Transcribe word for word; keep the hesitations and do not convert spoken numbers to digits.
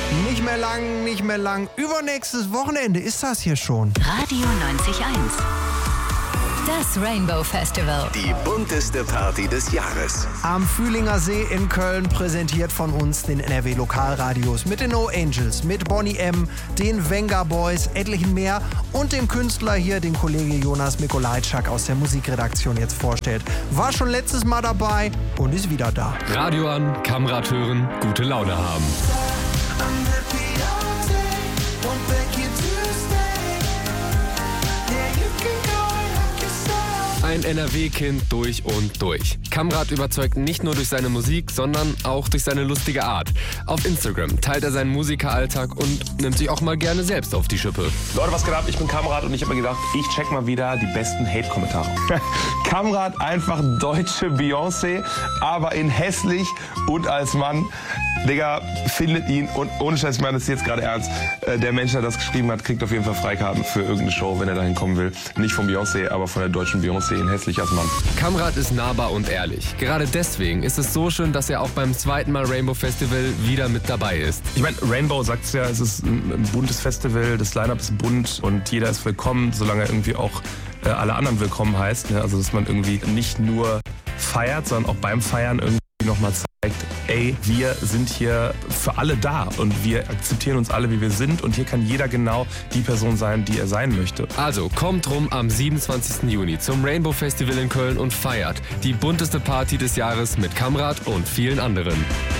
Nicht mehr lang, nicht mehr lang. Übernächstes Wochenende ist das hier schon. Radio neunzig Komma eins. Das Rainbow Festival. Die bunteste Party des Jahres. Am Fühlinger See in Köln, präsentiert von uns, den N R W Lokalradios, mit den No Angels, mit Bonnie M., den Venga Boys, etlichen mehr und dem Künstler hier, den Kollege Jonas Mikolajczak aus der Musikredaktion jetzt vorstellt. War schon letztes Mal dabei und ist wieder da. Radio an, Kamerad hören, gute Laune haben. Ein N R W-Kind durch und durch. Kamrat überzeugt nicht nur durch seine Musik, sondern auch durch seine lustige Art. Auf Instagram teilt er seinen Musikeralltag und nimmt sich auch mal gerne selbst auf die Schippe. Leute, was geht ab? Ich bin Kamrat und ich habe mir gedacht, ich check mal wieder die besten Hate-Kommentare. Kamrat einfach deutsche Beyoncé, aber in hässlich und als Mann. Digga, findet ihn und ohne Scheiß, ich meine das ist jetzt gerade ernst. Äh, der Mensch, der das geschrieben hat, kriegt auf jeden Fall Freikarten für irgendeine Show, wenn er dahin kommen will. Nicht von Beyoncé, aber von der deutschen Beyoncé in hässlich als Mann. Kamrat ist nahbar und ehrlich. Gerade deswegen ist es so schön, dass er auch beim zweiten Mal Rainbow Festival wieder mit dabei ist. Ich meine, Rainbow sagt es ja, es ist ein buntes Festival, das Line-Up ist bunt und jeder ist willkommen, solange er irgendwie auch äh, alle anderen willkommen heißt. Ne? Also, dass man irgendwie nicht nur feiert, sondern auch beim Feiern irgendwie nochmal zeigt, ey, wir sind hier für alle da und wir akzeptieren uns alle, wie wir sind und hier kann jeder genau die Person sein, die er sein möchte. Also kommt rum am siebenundzwanzigsten Juni zum Rainbow Festival in Köln und feiert die bunteste Party des Jahres mit Kamrat und vielen anderen.